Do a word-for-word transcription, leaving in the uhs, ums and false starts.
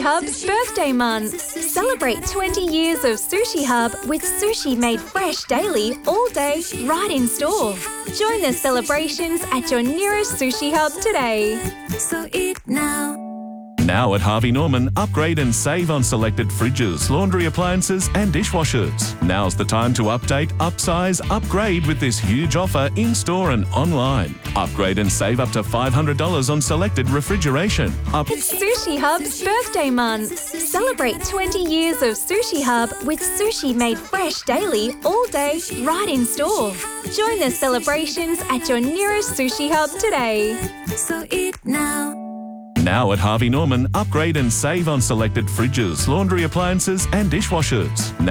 Hub's birthday month. Celebrate twenty years of Sushi Hub with sushi made fresh daily, all day, right in store. Join the celebrations at your nearest Sushi Hub today. So eat now. Now at Harvey Norman, upgrade and save on selected fridges, laundry appliances and dishwashers. Now's the time to update, upsize, upgrade with this huge offer in-store and online. Upgrade and save up to five hundred dollars on selected refrigeration. Up It's Sushi Hub's birthday month. Celebrate twenty years of Sushi Hub with sushi made fresh daily, all day, right in store. Join the celebrations at your nearest Sushi Hub today. So eat now. Now at Harvey Norman, upgrade and save on selected fridges, laundry appliances and dishwashers.